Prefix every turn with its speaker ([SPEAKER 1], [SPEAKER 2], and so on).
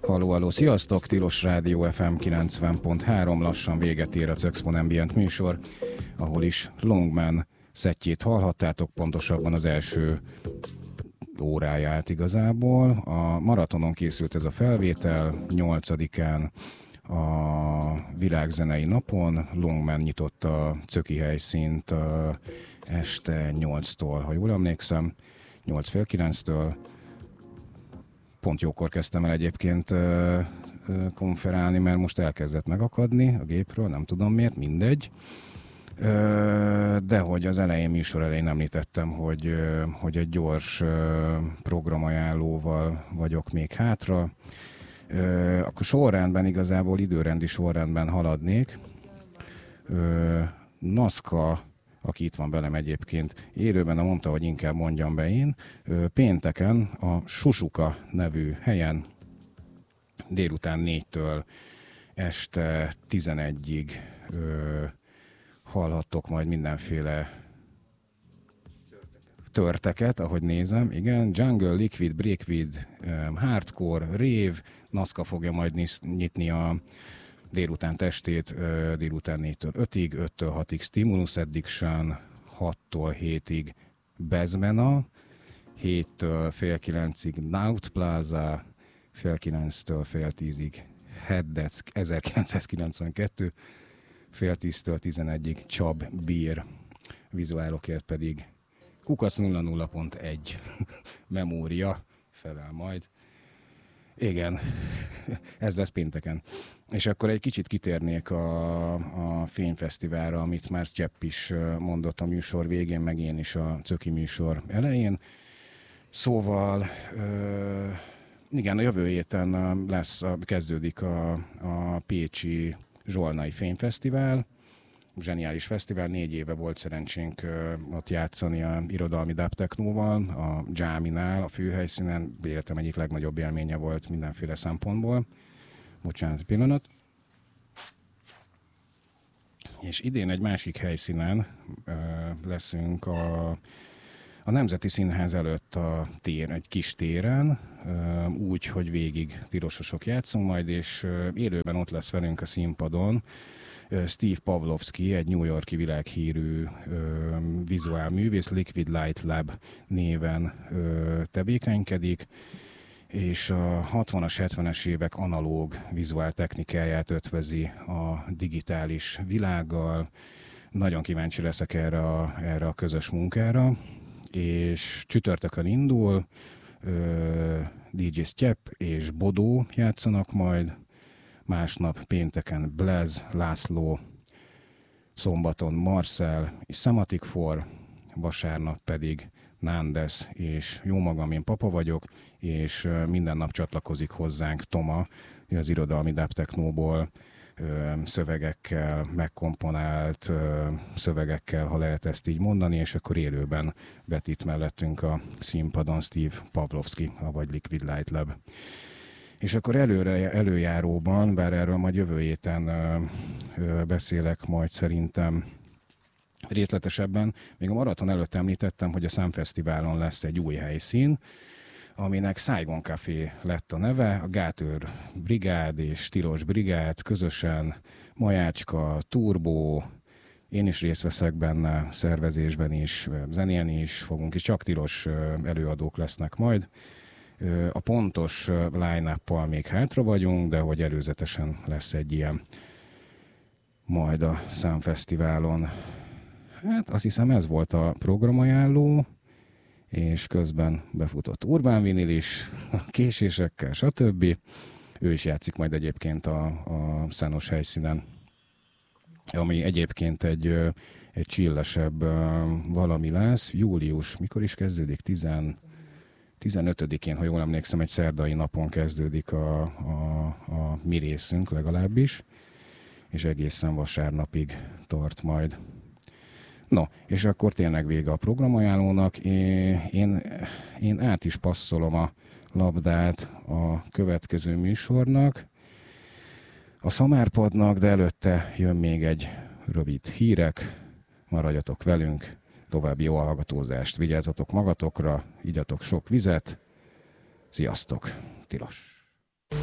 [SPEAKER 1] Halló, halló, sziasztok! Tilos Rádió FM 90.3, lassan véget ér a Cöxpon Ambient műsor, ahol is Longman szettjét hallhattátok, pontosabban az első óráját igazából. A maratonon készült ez a felvétel, 8-án a világzenei napon. Longman nyitotta a Cöki helyszínt este 8-tól, ha jól emlékszem, 8:30-től. Pont jókor kezdtem el egyébként konferálni, mert most elkezdett megakadni a gépről, nem tudom miért, mindegy. De hogy az elején, műsor elején említettem, hogy egy gyors programajánlóval vagyok még hátra. Akkor sorrendben, igazából időrendi sorrendben haladnék. Naszka, aki itt van velem egyébként, élőben mondta, hogy inkább mondjam be én, pénteken a Susuka nevű helyen délután 4-től este 11-ig hallhattok majd mindenféle törteket, ahogy nézem, igen, Jungle, Liquid, Breakweed, Hardcore, Rave, Naszka fogja majd nyitni a délután testét, délután 4-től 5-ig, 5-től 6-ig Stimulus Addiction, 6-tól 7-ig Bezmena, 7-től fél 9-ig Naut Plaza, fél 9-től fél 10-ig Headdesk 1992, fél 10-től 11-ig Csab Beer, vizuálokért pedig kukac00.1 memória felel majd. Igen, ez lesz pénteken. És akkor egy kicsit kitérnék a fényfesztiválra, amit már Csepp is mondott a műsor végén, meg én is a Cöki műsor elején. Szóval, igen, a jövő héten kezdődik a pécsi Zsolnai Fényfesztivál. Zseniális fesztivál, 4 éve volt szerencsénk ott játszani a irodalmi dubtechnóval, a Jáminál, a főhelyszínen. Életem egyik legnagyobb élménye volt mindenféle szempontból. Bocsánat, pillanat. És idén egy másik helyszínen leszünk a Nemzeti Színház előtt a tér, egy kis téren, úgy, hogy végig tilososok játszunk majd, és élőben ott lesz velünk a színpadon Steve Pavlovsky, egy New York-i világhírű vizuál művész, Liquid Light Lab néven tevékenykedik, és a 60-as, 70-es évek analóg vizuál technikáját ötvözi a digitális világgal. Nagyon kíváncsi leszek erre a közös munkára, és csütörtökön indul, DJ Csepp és Bodó játszanak majd, másnap pénteken Blaz, László, szombaton Marcel és Szematik For, vasárnap pedig Nándes és jómagam, én Papa vagyok, és minden nap csatlakozik hozzánk Toma, az irodalmi dubtechnóból szövegekkel, megkomponált szövegekkel, ha lehet ezt így mondani, és akkor élőben vetít mellettünk a színpadon Steve Pavlovsky, vagy Liquid Light Lab. És akkor előjáróban, bár erről majd jövő héten beszélek majd szerintem részletesebben, még a maraton előtt említettem, hogy a Számfesztiválon lesz egy új helyszín, aminek Saigon Café lett a neve, a Gátőr Brigád és Tilos Brigád közösen, Majácska, Turbo, én is részt veszek benne, szervezésben is, zenélni is fogunk, és csak tilos előadók lesznek majd. A pontos line-up-pal még hátra vagyunk, de hogy előzetesen lesz egy ilyen majd a Számfesztiválon. Hát azt hiszem ez volt a programajánló, és közben befutott Urbán Vinil is, késésekkel, stb. Ő is játszik majd egyébként a Szenos helyszínen, ami egyébként egy chillesebb valami lesz. Július, mikor is kezdődik? 15-én, ha jól emlékszem, egy szerdai napon kezdődik a mi részünk legalábbis, és egészen vasárnapig tart majd. No, és akkor tényleg vége a programajánlónak. Én át is passzolom a labdát a következő műsornak, a Szamárpadnak, de előtte jön még egy rövid hírek. Maradjatok velünk, további jó hallgatózást, vigyázzatok magatokra, igyatok sok vizet. Sziasztok, tilos!